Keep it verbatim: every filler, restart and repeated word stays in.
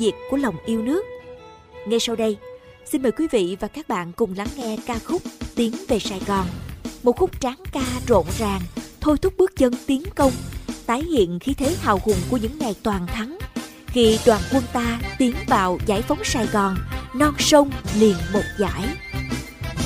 diệt của lòng yêu nước. Ngay sau đây, xin mời quý vị và các bạn cùng lắng nghe ca khúc Tiến về Sài Gòn, một khúc tráng ca rộn ràng, thôi thúc bước chân tiến công, tái hiện khí thế hào hùng của những ngày toàn thắng, khi đoàn quân ta tiến vào giải phóng Sài Gòn, non sông liền một dải.